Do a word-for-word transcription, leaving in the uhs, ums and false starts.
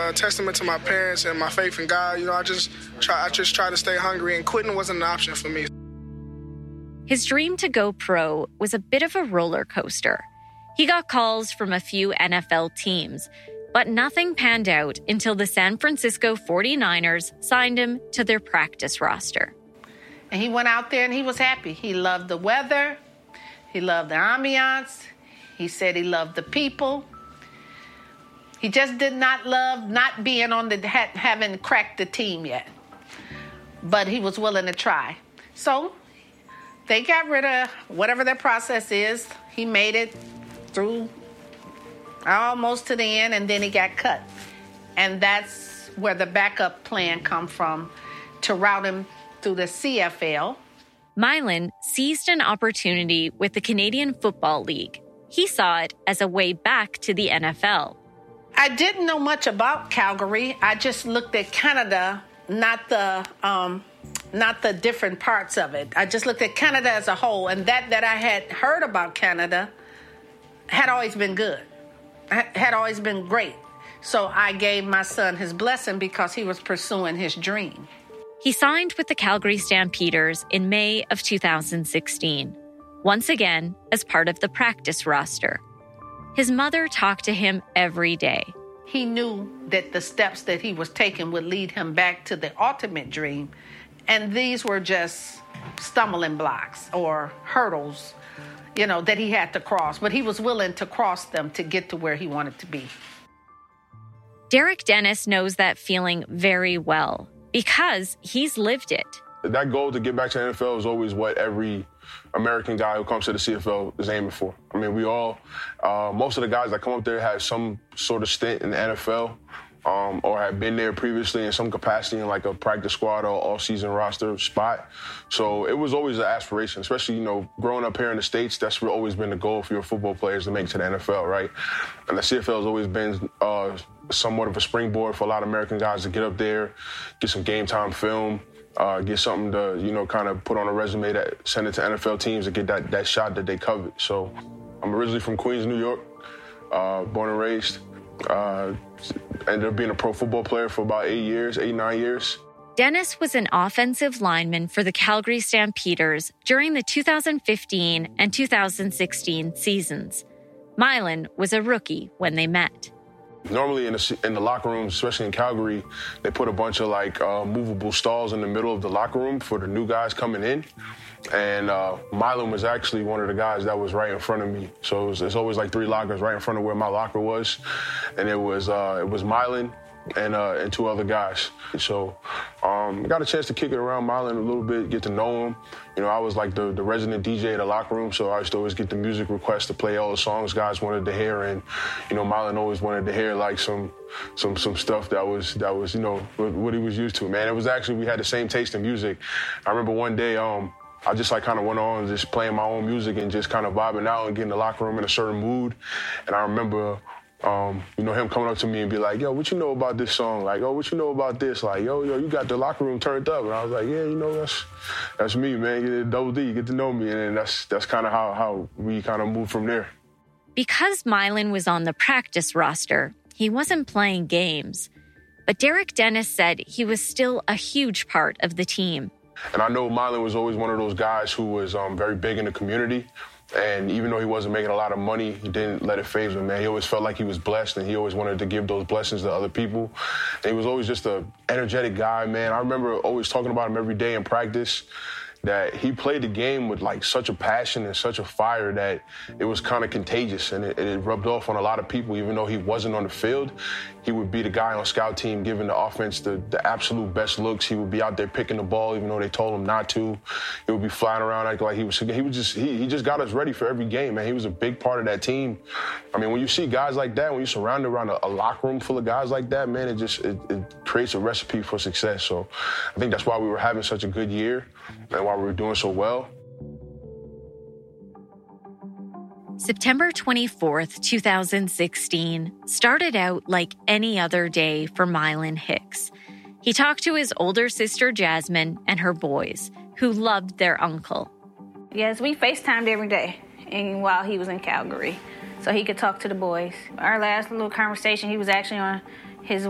a testament to my parents and my faith in God. You know, I just try, I just try to stay hungry, and quitting wasn't an option for me. His dream to go pro was a bit of a roller coaster. He got calls from a few N F L teams, but nothing panned out until the San Francisco forty-niners signed him to their practice roster. And he went out there and he was happy. He loved the weather. He loved the ambiance. He said he loved the people. He just did not love not being on the, ha- having cracked the team yet. But he was willing to try. So they got rid of whatever their process is. He made it through almost to the end, and then he got cut. And that's where the backup plan come from, to route him through the C F L. Mylan seized an opportunity with the Canadian Football League. He saw it as a way back to the N F L. I didn't know much about Calgary. I just looked at Canada, not the um, not the different parts of it. I just looked at Canada as a whole, and that that I had heard about Canada had always been good, had always been great. So I gave my son his blessing because he was pursuing his dream. He signed with the Calgary Stampeders in May of two thousand sixteen, once again as part of the practice roster. His mother talked to him every day. He knew that the steps that he was taking would lead him back to the ultimate dream, and these were just stumbling blocks or hurdles, you know, that he had to cross, but he was willing to cross them to get to where he wanted to be. Derek Dennis knows that feeling very well because he's lived it. That goal to get back to the N F L is always what every American guy who comes to the C F L is aiming for. I mean, we all, uh, most of the guys that come up there have some sort of stint in the N F L um, or have been there previously in some capacity in like a practice squad or all-season roster spot. So it was always an aspiration, especially, you know, growing up here in the States, that's always been the goal for your football players to make it to the N F L, right? And the C F L has always been uh, somewhat of a springboard for a lot of American guys to get up there, get some game time film, Uh, get something to, you know, kind of put on a resume that send it to N F L teams to get that, that shot that they covet. So I'm originally from Queens, New York, uh, born and raised. Uh, ended up being a pro football player for about eight years, eight, nine years. Dennis was an offensive lineman for the Calgary Stampeders during the two thousand fifteen and two thousand sixteen seasons. Mylan was a rookie when they met. Normally in the, in the locker room, especially in Calgary, they put a bunch of like uh, movable stalls in the middle of the locker room for the new guys coming in. And uh, Mylan was actually one of the guys that was right in front of me. So it was, it's always like three lockers right in front of where my locker was. And it was uh, it was Mylan and uh, and two other guys. So um, I got a chance to kick it around Mylan a little bit, get to know him. You know, I was like the, the resident D J at the locker room, so I used to always get the music requests to play all the songs guys wanted to hear. And, you know, Mylan always wanted to hear like some some some stuff that was, that was you know, what he was used to, man. It was actually, we had the same taste in music. I remember one day, um, I just like kind of went on just playing my own music and just kind of vibing out and getting the locker room in a certain mood. And I remember, um, you know, him coming up to me and be like, yo, what you know about this song? Like, oh, what you know about this? Like, yo, yo, you got the locker room turned up. And I was like, yeah, you know, that's that's me, man. You get double D, you get to know me. And then that's that's kind of how, how we kind of moved from there. Because Mylan was on the practice roster, he wasn't playing games. But Derek Dennis said he was still a huge part of the team. And I know Mylan was always one of those guys who was um, very big in the community. And even though he wasn't making a lot of money, he didn't let it faze him, man. He always felt like he was blessed, and he always wanted to give those blessings to other people. And he was always just an energetic guy, man. I remember always talking about him every day in practice, that he played the game with like such a passion and such a fire that it was kind of contagious, and it, it rubbed off on a lot of people. Even though he wasn't on the field, he would be the guy on scout team giving the offense the, the absolute best looks. He would be out there picking the ball even though they told him not to. He would be flying around acting like he was he was just he, he just got us ready for every game, man. He was a big part of that team. I mean, when you see guys like that, when you're surrounded around a, a locker room full of guys like that, man, it just it, it creates a recipe for success. So I think that's why we were having such a good year and why we were doing so well. September twenty-fourth, two thousand sixteen started out like any other day for Mylan Hicks. He talked to his older sister, Jasmine, and her boys, who loved their uncle. Yes, we FaceTimed every day and while he was in Calgary, so he could talk to the boys. Our last little conversation, he was actually on his